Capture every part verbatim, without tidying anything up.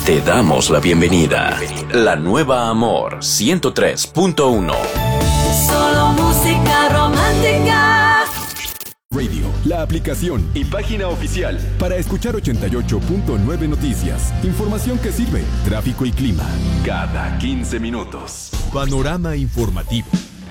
Te damos la bienvenida. La nueva Amor ciento tres punto uno. Solo música romántica. Radio, la aplicación y página oficial para escuchar ochenta y ocho punto nueve noticias. Información que sirve, tráfico y clima. Cada quince minutos. Panorama informativo.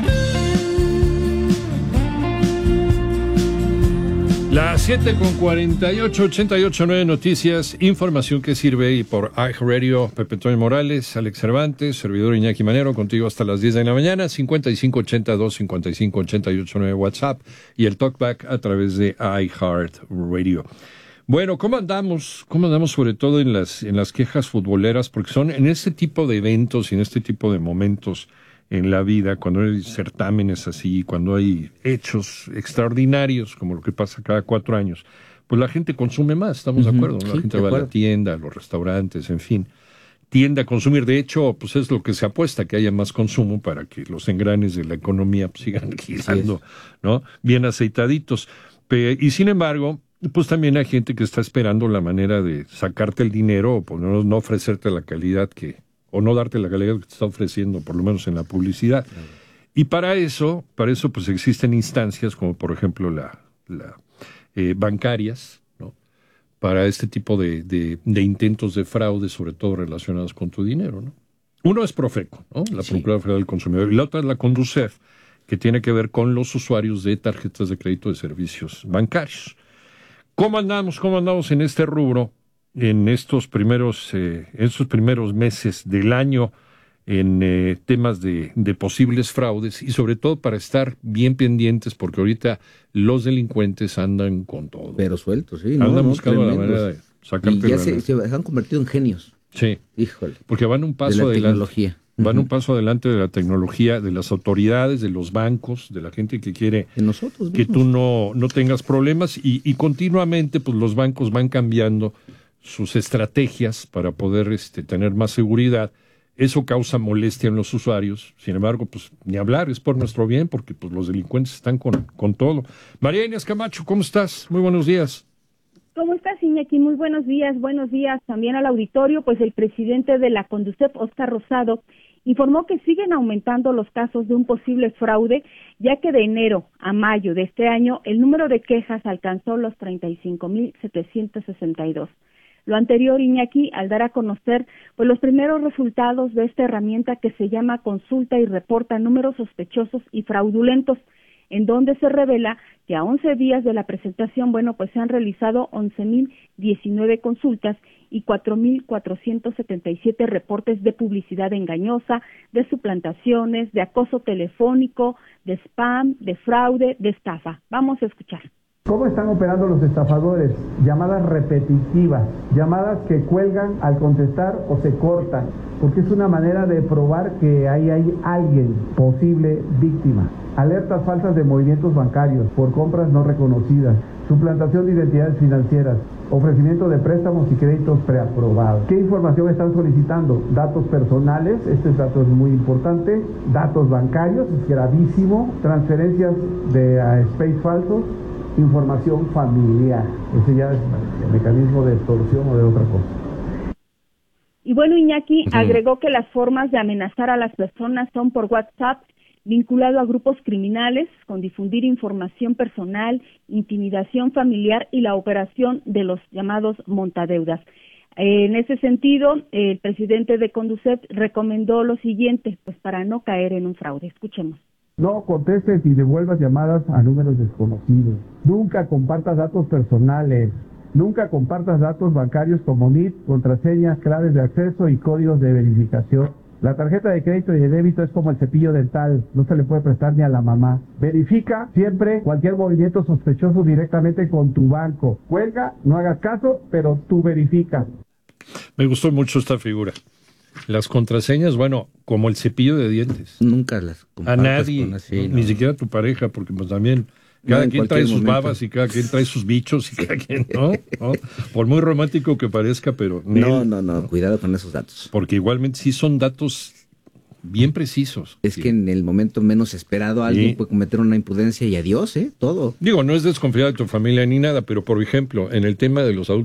Las siete con cuarenta y ocho, ochenta y ocho punto nueve noticias, información que sirve, y por iHeartRadio, Pepe Toño Morales, Alex Cervantes, servidor Iñaki Manero, contigo hasta las diez de la mañana, cincuenta y cinco ochenta y dos, cincuenta y cinco ochenta y ocho nueve WhatsApp y el Talkback a través de iHeartRadio. Bueno, ¿cómo andamos? ¿Cómo andamos sobre todo en las, en las quejas futboleras? Porque son en este tipo de eventos y en este tipo de momentos en la vida, cuando hay certámenes así, cuando hay hechos extraordinarios, como lo que pasa cada cuatro años, pues la gente consume más, estamos uh-huh. de acuerdo, ¿no? La sí, gente va a la tienda, a los restaurantes, en fin, tiende a consumir. De hecho, pues es lo que se apuesta, que haya más consumo para que los engranes de la economía pues, sigan girando, ¿no? Bien aceitaditos. Pe- y sin embargo, pues también hay gente que está esperando la manera de sacarte el dinero o por lo menos no ofrecerte la calidad que o no darte la calidad que te está ofreciendo, por lo menos en la publicidad. Claro. Y para eso, para eso pues existen instancias como por ejemplo la, la eh, bancarias, ¿no? Para este tipo de, de, de intentos de fraude, sobre todo relacionados con tu dinero, ¿no? Uno es Profeco, ¿no? La sí. Procuraduría Federal del Consumidor, y la otra es la Conducef, que tiene que ver con los usuarios de tarjetas de crédito de servicios bancarios. ¿Cómo andamos? ¿Cómo andamos en este rubro? En estos primeros, eh, estos primeros meses del año en eh, temas de, de posibles fraudes y sobre todo para estar bien pendientes porque ahorita los delincuentes andan con todo. Pero sueltos, sí. Andan no, buscando no, la manera de sacarte. Y ya se, se han convertido en genios. Sí. Híjole. Porque van un paso de la adelante. Tecnología. Van uh-huh. un paso adelante de la tecnología, de las autoridades, de los bancos, de la gente que quiere de nosotros que tú no, no tengas problemas y, y continuamente pues los bancos van cambiando sus estrategias para poder este, tener más seguridad. Eso causa molestia en los usuarios. Sin embargo, pues ni hablar, es por nuestro bien, porque pues los delincuentes están con, con todo. María Inés Camacho, ¿cómo estás? Muy buenos días. ¿Cómo estás, Iñaki? Muy buenos días. Buenos días también al auditorio. Pues el presidente de la Conducef, Óscar Rosado, informó que siguen aumentando los casos de un posible fraude, ya que de enero a mayo de este año el número de quejas alcanzó los treinta y cinco mil setecientos sesenta y dos. Lo anterior, Iñaki, al dar a conocer pues los primeros resultados de esta herramienta que se llama Consulta y Reporta Números Sospechosos y Fraudulentos, en donde se revela que a once días de la presentación, bueno, pues se han realizado once mil diecinueve consultas y cuatro mil cuatrocientos setenta y siete reportes de publicidad engañosa, de suplantaciones, de acoso telefónico, de spam, de fraude, de estafa. Vamos a escuchar. ¿Cómo están operando los estafadores? Llamadas repetitivas, llamadas que cuelgan al contestar o se cortan, porque es una manera de probar que ahí hay alguien, posible víctima. Alertas falsas de movimientos bancarios por compras no reconocidas, suplantación de identidades financieras, ofrecimiento de préstamos y créditos preaprobados. ¿Qué información están solicitando? Datos personales, este dato es muy importante, datos bancarios, es gravísimo, transferencias de a space falsos, información familiar. Ese ya es el mecanismo de extorsión o de otra cosa. Y bueno, Iñaki uh-huh. agregó que las formas de amenazar a las personas son por WhatsApp, vinculado a grupos criminales, con difundir información personal, intimidación familiar y la operación de los llamados montadeudas. En ese sentido, el presidente de Conducef recomendó lo siguiente, pues para no caer en un fraude. Escuchemos. No contestes y devuelvas llamadas a números desconocidos. Nunca compartas datos personales. Nunca compartas datos bancarios como N I T, contraseñas, claves de acceso y códigos de verificación. La tarjeta de crédito y de débito es como el cepillo dental, no se le puede prestar ni a la mamá. Verifica siempre cualquier movimiento sospechoso directamente con tu banco. Cuelga, no hagas caso, pero tú verifica. Me gustó mucho esta figura. Las contraseñas, bueno, como el cepillo de dientes. Nunca las compartas a nadie, con así, no, ni no. siquiera a tu pareja, porque pues también cada no, quien trae sus momento. babas y cada quien trae sus bichos y cada quien, ¿no? ¿no? Por muy romántico que parezca, pero... No, no, no, no, cuidado con esos datos. Porque igualmente sí son datos bien precisos. Es sí. que en el momento menos esperado alguien sí. puede cometer una imprudencia y adiós, ¿eh? Todo. Digo, no es desconfiar de tu familia ni nada, pero por ejemplo, en el tema de los adultos